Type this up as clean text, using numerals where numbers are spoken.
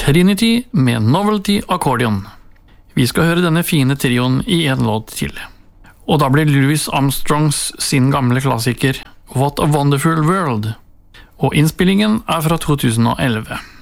Trinity med Novelty Accordion. Vi skal høre denne fine trioen i en låt til. Og da blir Louis Armstrongs sin gamle klassiker What a Wonderful World. Og innspillingen er fra 2011.